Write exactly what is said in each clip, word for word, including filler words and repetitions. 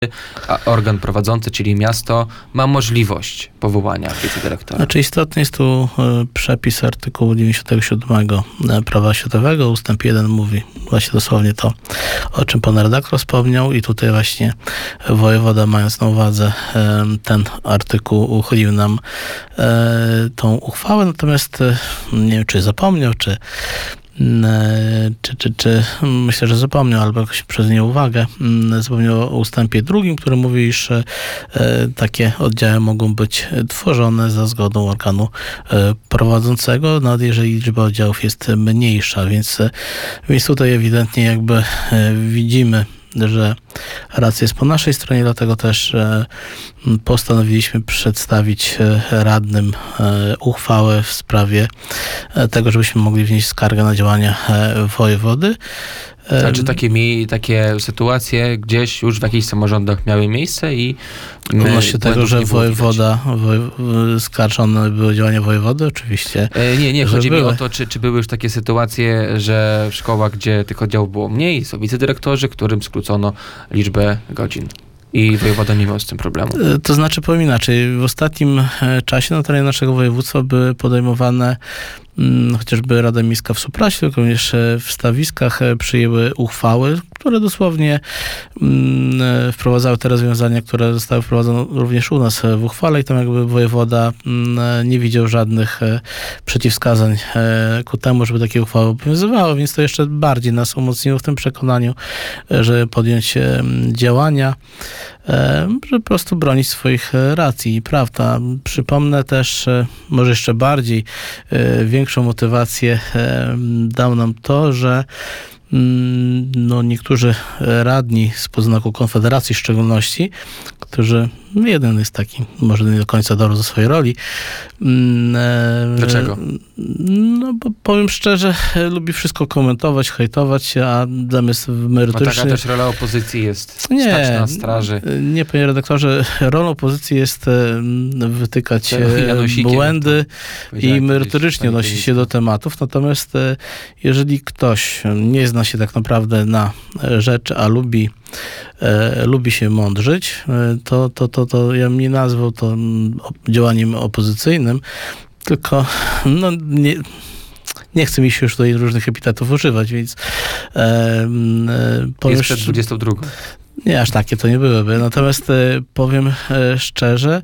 a organ prowadzący, czyli miasto, ma możliwość powołania wicedyrektora. Znaczy istotny jest tu przepis artykułu dziewięćdziesiątego siódmego Prawa oświatowego. Ustęp jeden mówi właśnie dosłownie to, o czym pan redaktor wspomniał i tutaj właśnie wojewoda, mając na uwadze ten artykuł, uchylił nam tą uchwałę, natomiast nie wiem, czy zapomniał, czy Czy, czy, czy myślę, że zapomniał, albo jakoś przez nieuwagę zapomniał o ustępie drugim, który mówi, iż takie oddziały mogą być tworzone za zgodą organu prowadzącego, nawet jeżeli liczba oddziałów jest mniejsza, więc, więc tutaj ewidentnie jakby widzimy, że racja jest po naszej stronie, dlatego też postanowiliśmy przedstawić radnym uchwałę w sprawie tego, żebyśmy mogli wnieść skargę na działania wojewody. A czy takie, mi, takie sytuacje gdzieś już w jakichś samorządach miały miejsce i odnośnie tego, że wojewoda, wojew- skarżone były działania wojewody? Oczywiście. E, nie, nie, chodzi były. mi o to, czy, czy były już takie sytuacje, że w szkołach, gdzie tych oddziałów było mniej, są wicedyrektorzy, którym skrócono liczbę godzin. I wojewoda nie miał z tym problemu. To znaczy, powiem inaczej, w ostatnim czasie na terenie naszego województwa były podejmowane hmm, chociażby Rada Miejska w Supraślu, również w Stawiskach przyjęły uchwały, które dosłownie hmm, wprowadzały te rozwiązania, które zostały wprowadzone również u nas w uchwale i tam jakby wojewoda hmm, nie widział żadnych przeciwwskazań ku temu, żeby takie uchwały obowiązywały, więc to jeszcze bardziej nas umocniło w tym przekonaniu, żeby podjąć działania, żeby po prostu bronić swoich racji i prawda. Przypomnę też, może jeszcze bardziej, większą motywację dał nam to, że no niektórzy radni z podznaku Konfederacji w szczególności, którzy, no jeden jest taki, może nie do końca dobry ze swojej roli. Dlaczego? No bo powiem szczerze, lubi wszystko komentować, hejtować, a zamiast merytorycznie... No taka też rola opozycji jest nie, stać na straży. Nie, panie redaktorze, rolą opozycji jest wytykać błędy i merytorycznie odnosić się do tematów, natomiast jeżeli ktoś nie zna się tak naprawdę na rzeczy, a lubi E, lubi się mądrzyć, e, to, to, to, to ja bym nie nazwał to działaniem opozycyjnym, tylko no, nie, nie chcę mi się już tutaj różnych epitetów używać, więc e, e, powiem... Jest przed dwudziestą drugą. Nie, aż takie to nie byłyby. Natomiast e, powiem e, szczerze,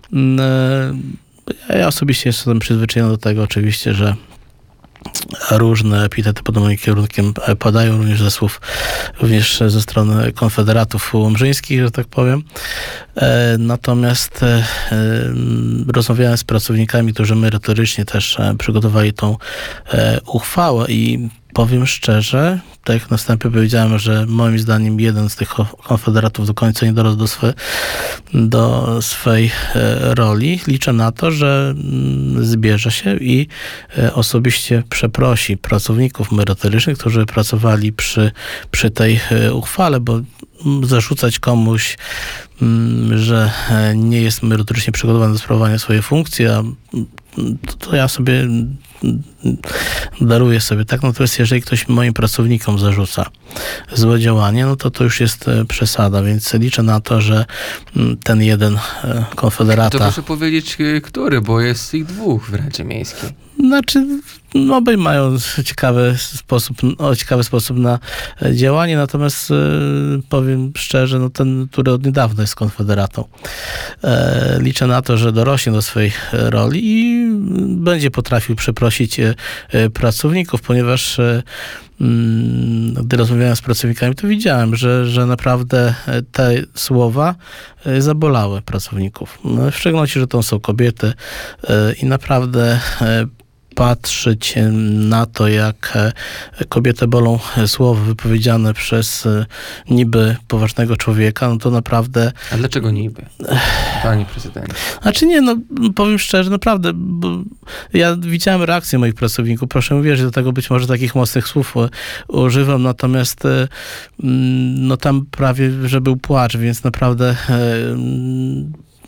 e, ja osobiście jestem przyzwyczajony do tego oczywiście, że różne epitety pod moim kierunkiem padają również ze słów, również ze strony konfederatów łomżyńskich, że tak powiem. Natomiast rozmawiałem z pracownikami, którzy merytorycznie też przygotowali tą uchwałę i powiem szczerze, tak jak na wstępie powiedziałem, że moim zdaniem jeden z tych konfederatów do końca nie dorósł do, swe, do swej roli. Liczę na to, że zbierze się i osobiście przeprosi pracowników merytorycznych, którzy pracowali przy, przy tej uchwale, bo zarzucać komuś, że nie jest merytorycznie przygotowany do sprawowania swojej funkcji, a to ja sobie daruję sobie tak. Natomiast jeżeli ktoś moim pracownikom zarzuca złe działanie, no to to już jest przesada, więc liczę na to, że ten jeden konfederata... To proszę powiedzieć, który, bo jest ich dwóch w Radzie Miejskiej. Znaczy, no, obaj mają ciekawy sposób, o, ciekawy sposób na działanie, natomiast e, powiem szczerze, no ten, który od niedawna jest konfederatą. E, liczę na to, że dorośnie do swojej roli i będzie potrafił przeprosić e, pracowników, ponieważ e, gdy rozmawiałem z pracownikami, to widziałem, że, że naprawdę te słowa zabolały pracowników. No, w szczególności, że to są kobiety e, i naprawdę e, patrzeć na to, jak kobietę bolą słowa wypowiedziane przez niby poważnego człowieka, no to naprawdę... A dlaczego niby, panie prezydencie? Znaczy nie, no powiem szczerze, naprawdę, bo ja widziałem reakcję moich pracowników, proszę mi wierzyć, do tego być może takich mocnych słów używam, natomiast no tam prawie, że był płacz, więc naprawdę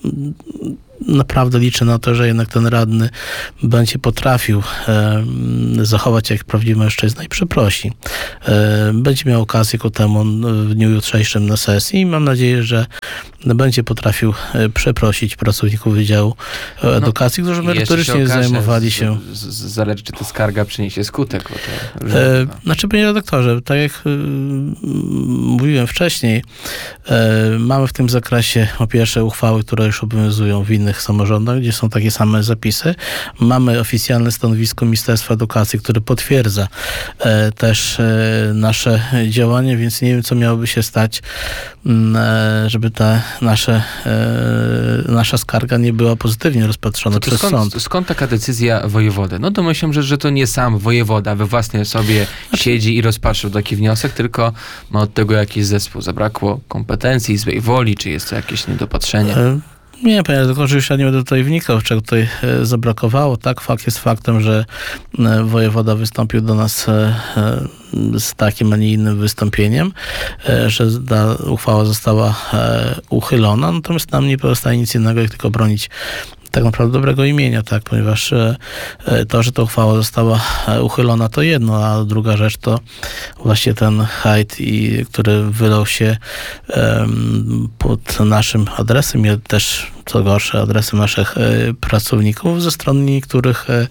naprawdę liczę na to, że jednak ten radny będzie potrafił e, zachować jak prawdziwy mężczyzna i przeprosi. E, będzie miał okazję ku temu w dniu jutrzejszym na sesji i mam nadzieję, że będzie potrafił e, przeprosić pracowników Wydziału Edukacji, którzy merytorycznie się okaże, zajmowali się. Z, z, zależy, czy ta skarga przyniesie skutek. Bo to, E, znaczy, panie redaktorze, tak jak y, mówiłem wcześniej, e, mamy w tym zakresie po pierwsze uchwały, które już obowiązują w innych samorządach, gdzie są takie same zapisy. Mamy oficjalne stanowisko Ministerstwa Edukacji, które potwierdza e, też e, nasze działania, więc nie wiem, co miałoby się stać, m, e, żeby ta nasze, e, nasza skarga nie była pozytywnie rozpatrzona to, to przez skąd, sąd. Skąd taka decyzja wojewody? No domyślam, że, że to nie sam wojewoda we własnej osobie Znaczy- siedzi i rozpatrzył taki wniosek, tylko ma od tego jakiś zespół. Zabrakło kompetencji, złej woli, czy jest to jakieś niedopatrzenie? E, Nie, panie redaktorze, już ja nie będę tutaj wnikał, czego tutaj e, zabrakowało. Tak, fakt jest faktem, że e, wojewoda wystąpił do nas e, e, z takim, a nie innym wystąpieniem, e, że ta uchwała została e, uchylona, natomiast nam nie pozostaje nic innego, jak tylko bronić tak naprawdę dobrego imienia, tak, ponieważ e, to, że ta uchwała została e, uchylona, to jedno, a druga rzecz to właśnie ten hejt, i, który wylał się e, pod naszym adresem i też, co gorsze, adresem naszych e, pracowników ze strony niektórych e,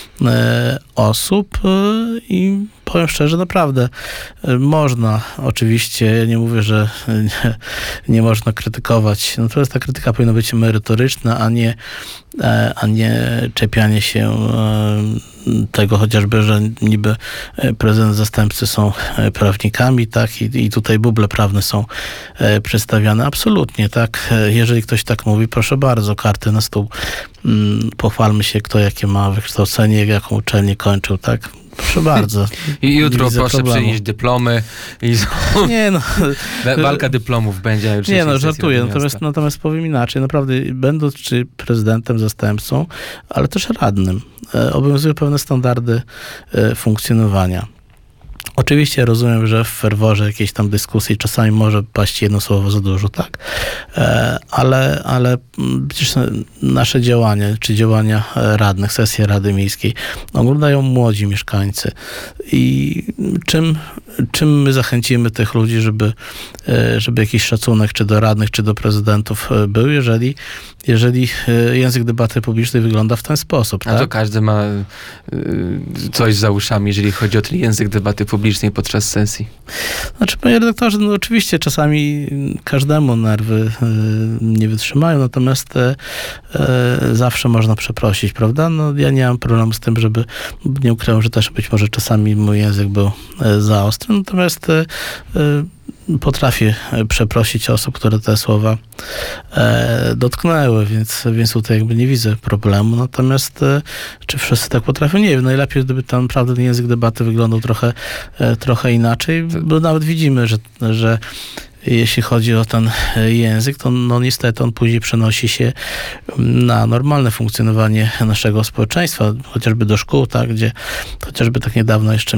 e, osób e, i powiem szczerze, naprawdę e, można, oczywiście, ja nie mówię, że nie, nie można krytykować, natomiast ta krytyka powinna być merytoryczna, a nie, e, a nie czepianie się e, tego chociażby, że niby prezydent, zastępcy są prawnikami, tak, i, i tutaj buble prawne są e, przedstawiane. Absolutnie, tak. Jeżeli ktoś tak mówi, proszę bardzo, karty na stół. Mm, pochwalmy się, kto jakie ma wykształcenie, jaką uczelnię kończył, tak. Proszę bardzo. I jutro widzę proszę problemu. przynieść dyplomy i Nie no. walka dyplomów będzie. Już Nie no, sesji żartuję. Rady Natomiast, Miasta. natomiast powiem inaczej. Naprawdę, będąc czy prezydentem, zastępcą, ale też radnym, e, obowiązują pewne standardy e, funkcjonowania. Oczywiście rozumiem, że w ferworze jakiejś tam dyskusji czasami może paść jedno słowo za dużo, tak? E, ale, ale przecież nasze działania, czy działania radnych, sesje Rady Miejskiej oglądają młodzi mieszkańcy. I czym, czym my zachęcimy tych ludzi, żeby, e, żeby jakiś szacunek czy do radnych, czy do prezydentów był, jeżeli, jeżeli język debaty publicznej wygląda w ten sposób, A tak? to każdy ma y, coś za uszami, jeżeli chodzi o ten język debaty publicznej podczas sesji. Znaczy, panie redaktorze, no oczywiście czasami każdemu nerwy y, nie wytrzymają, natomiast y, y, zawsze można przeprosić, prawda? No ja nie mam problemu z tym, żeby, nie ukrywam, że też być może czasami mój język był y, za ostry, natomiast y, y, potrafię przeprosić osób, które te słowa e, dotknęły, więc, więc tutaj jakby nie widzę problemu. Natomiast e, czy wszyscy tak potrafią? Nie wiem. Najlepiej, gdyby tam naprawdę ten język debaty wyglądał trochę, e, trochę inaczej, bo nawet widzimy, że, że jeśli chodzi o ten język, to no niestety on później przenosi się na normalne funkcjonowanie naszego społeczeństwa, chociażby do szkół, tak, gdzie chociażby tak niedawno jeszcze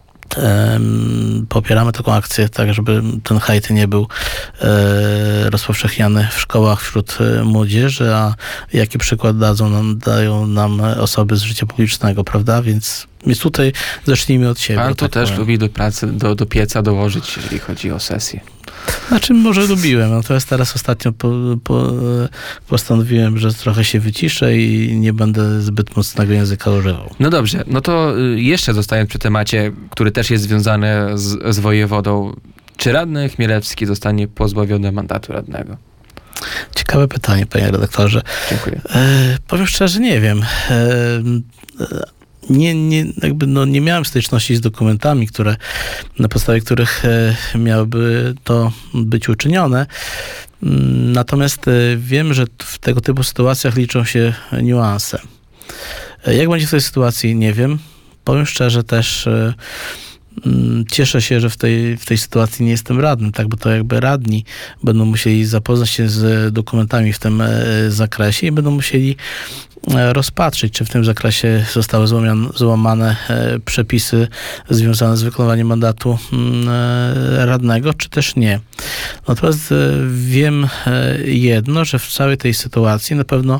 popieramy taką akcję, tak żeby ten hejt nie był e, rozpowszechniany w szkołach wśród młodzieży, a jaki przykład dadzą nam, dają nam osoby z życia publicznego, prawda? Więc, więc tutaj zacznijmy od siebie. Pan to tak też powiem. lubi do pracy, do, do pieca dołożyć, jeżeli chodzi o sesję. Znaczy może lubiłem, natomiast teraz ostatnio po, po, postanowiłem, że trochę się wyciszę i nie będę zbyt mocnego języka używał. No dobrze, no to y, jeszcze zostając przy temacie, który też jest związany z, z wojewodą, czy radny Chmielewski zostanie pozbawiony mandatu radnego? Ciekawe pytanie, panie redaktorze. Dziękuję. E, powiem szczerze, nie wiem. E, e, Nie, nie, jakby no nie miałem styczności z dokumentami, które, na podstawie których e, miałoby to być uczynione. Natomiast e, wiem, że w tego typu sytuacjach liczą się niuanse. E, jak będzie w tej sytuacji, nie wiem. Powiem szczerze, też e, Cieszę się, że w tej, w tej sytuacji nie jestem radnym, tak, bo to jakby radni będą musieli zapoznać się z dokumentami w tym zakresie i będą musieli rozpatrzyć, czy w tym zakresie zostały złamiane, złamane przepisy związane z wykonywaniem mandatu radnego, czy też nie. Natomiast wiem jedno, że w całej tej sytuacji na pewno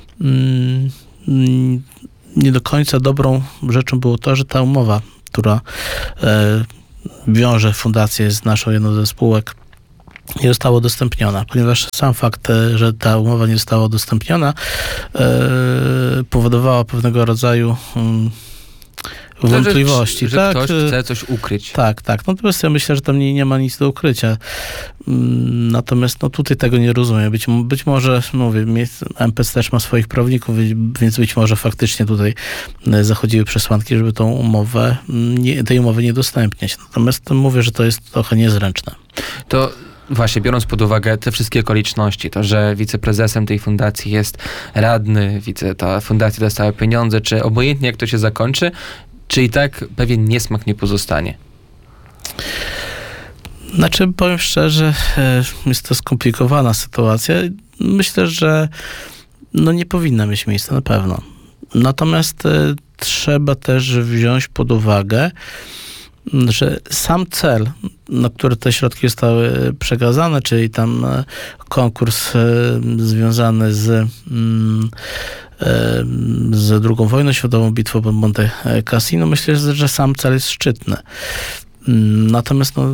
nie do końca dobrą rzeczą było to, że ta umowa, która e, wiąże fundację z naszą jedną ze spółek, nie została udostępniona, ponieważ sam fakt, że ta umowa nie została udostępniona, e, powodowała pewnego rodzaju um, wątpliwości. Że, że tak, ktoś chce coś ukryć. Tak, tak. Natomiast ja myślę, że tam nie, nie ma nic do ukrycia. Natomiast no, tutaj tego nie rozumiem. Być, być może, mówię, M P C też ma swoich prawników, więc być może faktycznie tutaj zachodziły przesłanki, żeby tą umowę, nie, tej umowy nie udostępniać. Natomiast mówię, że to jest trochę niezręczne. To właśnie, biorąc pod uwagę te wszystkie okoliczności, to, że wiceprezesem tej fundacji jest radny, wice, ta fundacja dostała pieniądze, czy obojętnie jak to się zakończy, czy i tak pewien niesmak nie pozostanie? Znaczy, powiem szczerze, jest to skomplikowana sytuacja. Myślę, że no nie powinna mieć miejsca na pewno. Natomiast trzeba też wziąć pod uwagę, że sam cel, na który te środki zostały przekazane, czyli tam konkurs związany z, z drugą wojną światową, bitwą pod Monte Cassino, myślę, że sam cel jest szczytny. Natomiast no,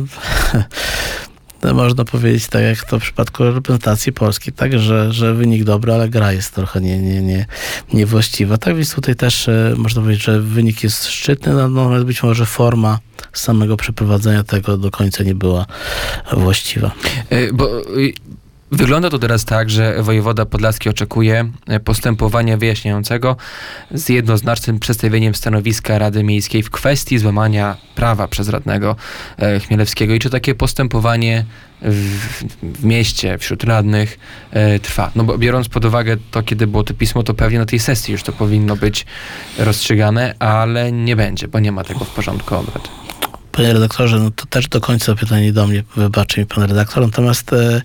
można powiedzieć tak jak to w przypadku reprezentacji Polski, tak, że, że wynik dobry, ale gra jest trochę nie, nie, nie, niewłaściwa. Tak więc tutaj też można powiedzieć, że wynik jest szczytny, natomiast być może forma samego przeprowadzenia tego do końca nie była właściwa. Bo wygląda to teraz tak, że wojewoda podlaski oczekuje postępowania wyjaśniającego z jednoznacznym przedstawieniem stanowiska Rady Miejskiej w kwestii złamania prawa przez radnego Chmielewskiego. I czy takie postępowanie w, w mieście, wśród radnych e, trwa? No bo biorąc pod uwagę to, kiedy było to pismo, to pewnie na tej sesji już to powinno być rozstrzygane, ale nie będzie, bo nie ma tego w porządku obrad. Panie redaktorze, no to też do końca pytanie do mnie, wybaczy mi pan redaktor, natomiast e,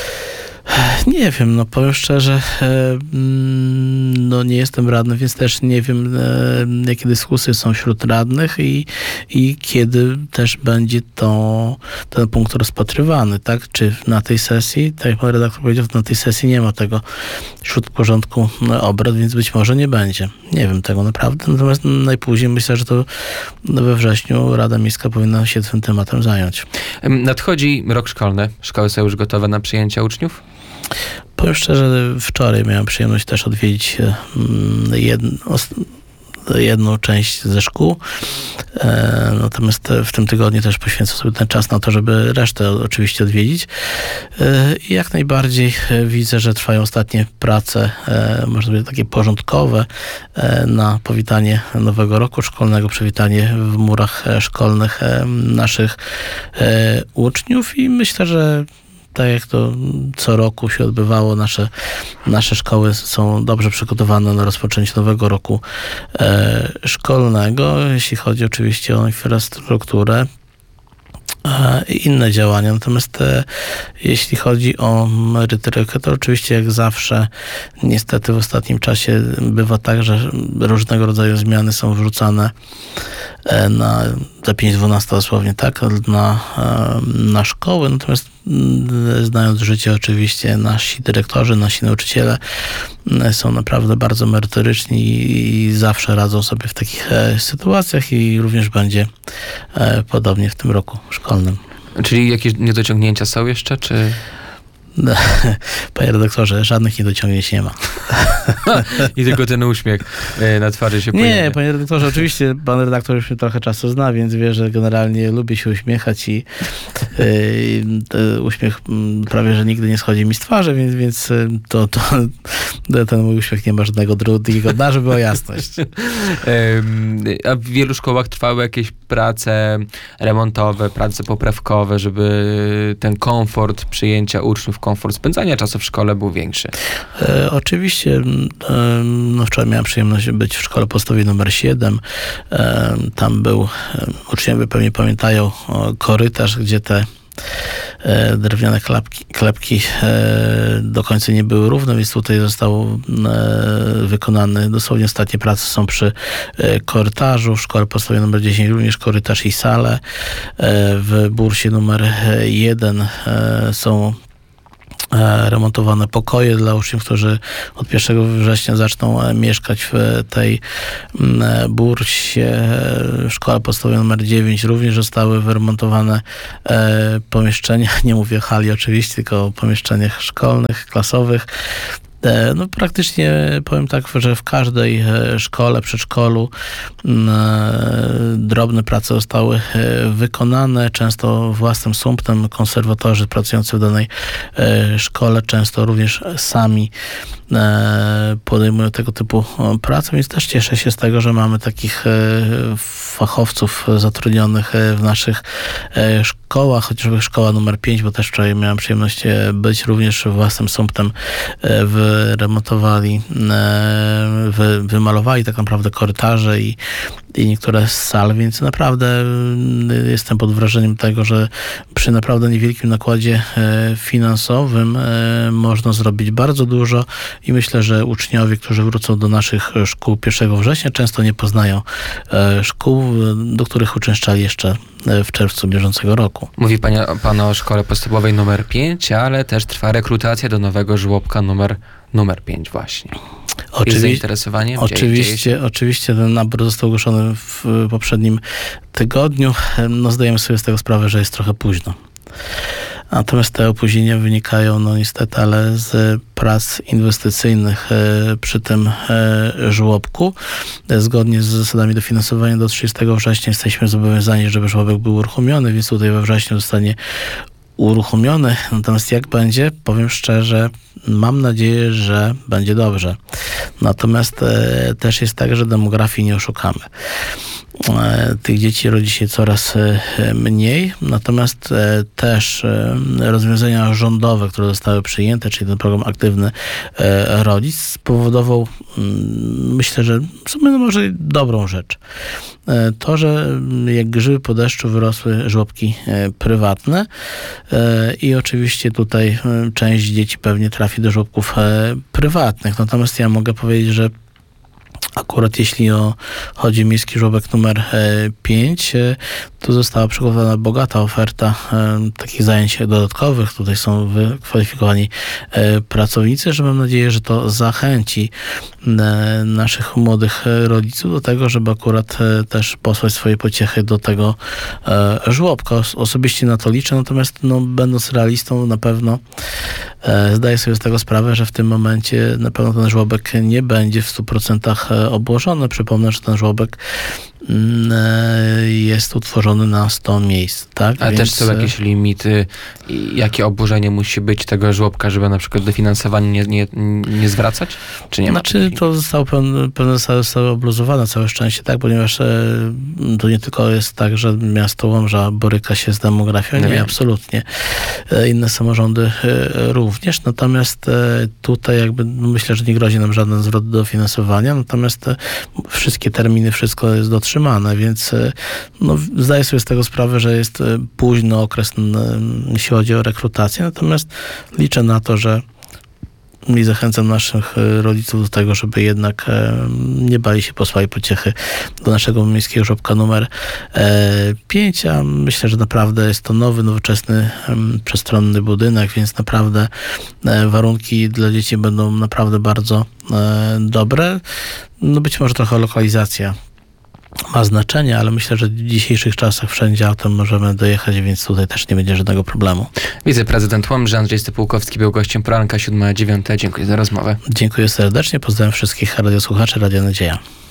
nie wiem, no powiem szczerze, e, no nie jestem radny, więc też nie wiem, e, jakie dyskusje są wśród radnych i, i kiedy też będzie to, ten punkt rozpatrywany, tak? Czy na tej sesji, tak jak pan redaktor powiedział, na tej sesji nie ma tego wśród porządku obrad, więc być może nie będzie. Nie wiem tego naprawdę, natomiast najpóźniej myślę, że to we wrześniu Rada Miejska powinna się tym tematem zająć. Nadchodzi rok szkolny. Szkoły są już gotowe na przyjęcie uczniów? Powiem szczerze, wczoraj miałem przyjemność też odwiedzić jedno, jedną część ze szkół. E, natomiast w tym tygodniu też poświęcę sobie ten czas na to, żeby resztę oczywiście odwiedzić. E, I jak najbardziej widzę, że trwają ostatnie prace, e, można powiedzieć takie porządkowe, e, na powitanie nowego roku szkolnego, przywitanie w murach szkolnych e, naszych e, uczniów i myślę, że tak jak to co roku się odbywało, nasze, nasze szkoły są dobrze przygotowane na rozpoczęcie nowego roku e, szkolnego, jeśli chodzi oczywiście o infrastrukturę i inne działania. Natomiast e, jeśli chodzi o merytorykę, to oczywiście jak zawsze niestety w ostatnim czasie bywa tak, że różnego rodzaju zmiany są wrzucane e, na za pięć dwanaście dosłownie, tak, na, e, na szkoły. Natomiast m, znając życie oczywiście nasi dyrektorzy, nasi nauczyciele e, są naprawdę bardzo merytoryczni i, i zawsze radzą sobie w takich e, sytuacjach i również będzie e, podobnie w tym roku szkolnym. Czyli jakieś niedociągnięcia są jeszcze, czy... Panie redaktorze, żadnych niedociągnięć nie ma. I tylko ten uśmiech na twarzy się pojawia. Nie, panie redaktorze, oczywiście pan redaktor już mnie trochę czasu zna, więc wie, że generalnie lubię się uśmiechać i Yy, uśmiech prawie, że nigdy nie schodzi mi z twarzy, więc, więc to, to, to ten mój uśmiech nie ma żadnego drugiego dna, żeby była jasność. A w wielu szkołach trwały jakieś prace remontowe, prace poprawkowe, żeby ten komfort przyjęcia uczniów, komfort spędzania czasu w szkole był większy. E, oczywiście, e, no wczoraj miałem przyjemność być w szkole podstawowej numer siedem. E, tam był, e, uczniowie pewnie pamiętają, o, korytarz, gdzie te e, drewniane klapki, klepki e, do końca nie były równe, więc tutaj został e, wykonany, dosłownie ostatnie prace są przy e, korytarzu. W szkole podstawowej numer dziesięć również korytarz i salę. E, w bursie numer jeden e, są remontowane pokoje dla uczniów, którzy od pierwszego września zaczną mieszkać w tej bursie. Szkoła podstawowa numer dziewięć również zostały wyremontowane pomieszczenia, nie mówię hali oczywiście, tylko o pomieszczeniach szkolnych, klasowych. No praktycznie powiem tak, że w każdej szkole, przedszkolu drobne prace zostały wykonane, często własnym sumptem. Konserwatorzy pracujący w danej szkole często również sami podejmują tego typu pracę, więc też cieszę się z tego, że mamy takich fachowców zatrudnionych w naszych szkołach, chociażby szkoła numer pięć, bo też wczoraj miałem przyjemność być, również własnym sumptem wyremontowali, wy, wymalowali tak naprawdę korytarze i, i niektóre z sal, więc naprawdę jestem pod wrażeniem tego, że przy naprawdę niewielkim nakładzie finansowym można zrobić bardzo dużo i myślę, że uczniowie, którzy wrócą do naszych szkół pierwszego września, często nie poznają szkół, do których uczęszczali jeszcze w czerwcu bieżącego roku. Mówi pan, pan o szkole podstawowej numer pięć, ale też trwa rekrutacja do nowego żłobka numer, numer pięć właśnie. Jest zainteresowanie? Oczywiście, oczywiście ten nabór został ogłoszony w poprzednim tygodniu. No zdajemy sobie z tego sprawę, że jest trochę późno. Natomiast te opóźnienia wynikają, no niestety, ale z prac inwestycyjnych przy tym żłobku. Zgodnie z zasadami dofinansowania do trzydziestego września jesteśmy zobowiązani, żeby żłobek był uruchomiony, więc tutaj we wrześniu zostanie uruchomiony. Natomiast jak będzie, powiem szczerze, mam nadzieję, że będzie dobrze. Natomiast e, też jest tak, że demografii nie oszukamy. E, tych dzieci rodzi się coraz e, mniej, natomiast e, też e, rozwiązania rządowe, które zostały przyjęte, czyli ten program Aktywny e, Rodzic, spowodował, mm, myślę, że w sumie no może dobrą rzecz. E, to, że jak grzyby po deszczu wyrosły żłobki e, prywatne e, i oczywiście tutaj e, część dzieci pewnie trafi do żłobków e, prywatnych. Natomiast ja mogę powiedzieć, że akurat jeśli o, chodzi o miejski żłobek numer pięć, to została przygotowana bogata oferta e, takich zajęć dodatkowych. Tutaj są wykwalifikowani e, pracownicy, że mam nadzieję, że to zachęci e, naszych młodych rodziców do tego, żeby akurat e, też posłać swoje pociechy do tego e, żłobka. Os- osobiście na to liczę, natomiast no, będąc realistą na pewno e, zdaję sobie z tego sprawę, że w tym momencie na pewno ten żłobek nie będzie w stu procentach obłożony. Przypomnę, że ten żłobek jest utworzony na sto miejsc. Tak? Ale Więc... też są jakieś limity, jakie obłożenie musi być tego żłobka, żeby na przykład dofinansowanie nie, nie, nie zwracać? Czy nie ma? Znaczy to zostało pewne, pewne zostały, zostały obluzowane, całe szczęście, tak, ponieważ e, to nie tylko jest tak, że miasto Łomża boryka się z demografią, No nie, wiem. absolutnie. E, inne samorządy e, również, natomiast e, tutaj jakby no, myślę, że nie grozi nam żaden zwrot dofinansowania, natomiast e, wszystkie terminy, wszystko jest dotrzymane, więc e, no, zdaję sobie z tego sprawę, że jest e, późny okres, n, jeśli chodzi o rekrutację, natomiast liczę na to, że i zachęcam naszych rodziców do tego, żeby jednak nie bali się posłać pociechy do naszego miejskiego żłobka numer pięć, a myślę, że naprawdę jest to nowy, nowoczesny, przestronny budynek, więc naprawdę warunki dla dzieci będą naprawdę bardzo dobre. No być może trochę lokalizacja ma znaczenie, ale myślę, że w dzisiejszych czasach wszędzie autem możemy dojechać, więc tutaj też nie będzie żadnego problemu. Wiceprezydent Łomży Andrzej Stypułkowski był gościem poranka siódma dziewiąta. Dziękuję za rozmowę. Dziękuję serdecznie, pozdrawiam wszystkich radiosłuchaczy Radia Nadzieja.